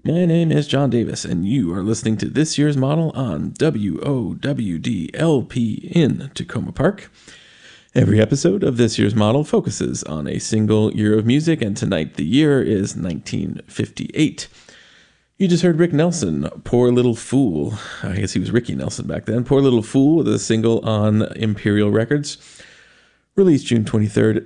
My name is John Davis, and you are listening to This Year's Model on WOWDLP in Tacoma Park. Every episode of This Year's Model focuses on a single year of music, and tonight the year is 1958. You just heard Rick Nelson, Poor Little Fool. I guess he was Ricky Nelson back then. Poor Little Fool with a single on Imperial Records. Released June 23rd,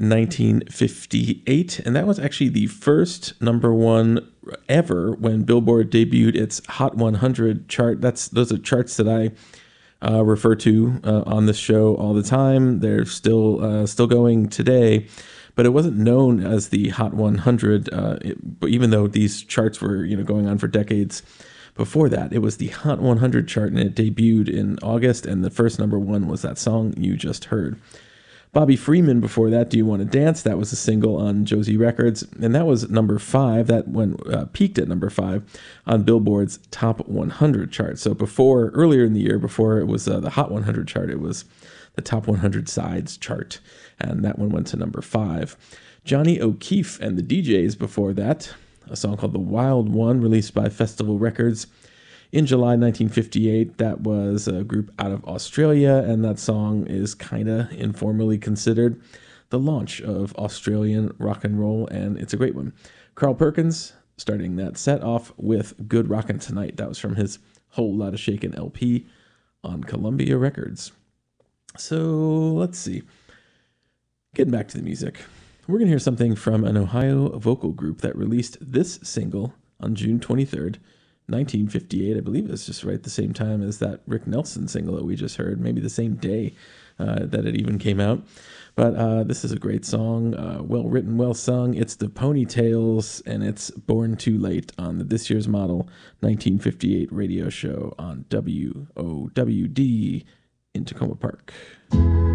1958, and that was actually the first number one ever when Billboard debuted its Hot 100 chart. Those are charts that I refer to on this show all the time. They're still going today, but it wasn't known as the Hot 100. But even though these charts were going on for decades before that, it was the Hot 100 chart, and it debuted in August. And the first number one was that song you just heard. Bobby Freeman before that, Do You Want to Dance? That was a single on Josie Records, and that was number 5. That peaked at number 5 on Billboard's Top 100 chart. So earlier in the year, before it was the Hot 100 chart, it was the Top 100 Sides chart, and that one went to number 5. Johnny O'Keefe and the DJs before that, a song called The Wild One, released by Festival Records in July 1958. That was a group out of Australia, and that song is kind of informally considered the launch of Australian rock and roll, and it's a great one. Carl Perkins starting that set off with Good Rockin' Tonight. That was from his Whole Lotta Shakin' LP on Columbia Records. So let's see. Getting back to the music. We're going to hear something from an Ohio vocal group that released this single on June 23rd, 1958. I believe it's just right the same time as that Rick Nelson single that we just heard, maybe the same day that it even came out. But this is a great song, well written, well sung. It's the Ponytails, and it's Born Too Late on the This Year's Model 1958 radio show on WOWD in Tacoma Park.